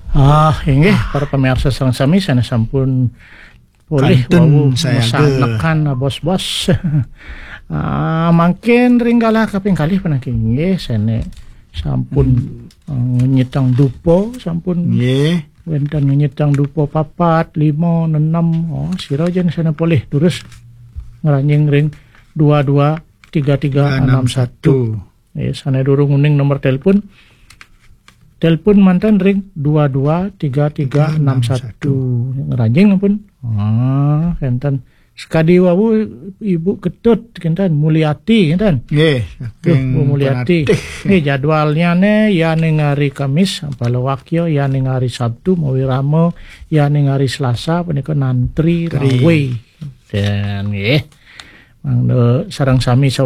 Inggih para pamirsa sareng sami sana sampun pulih wau sanekan bos-bos. Mangkin ringgalah kaping kalih panangking nggih sene sampun nyetang dupo sampun nggih wonten nyetang dupo 4, 5, 6 sira jen sana pulih terus ngeranjing ring 223361 sana durung uning nomor telepon mantan ring 223361 ngeranjing pun enten sekadi wau Ibu Ketut kinten Mulyati kinten nggih Bu Mulyati jadwalnya ya ning hari Kamis Palawakya ya ning hari Sabtu Mawiramo ya ning hari Selasa punika nantri rawe dan nggih mangga sareng sami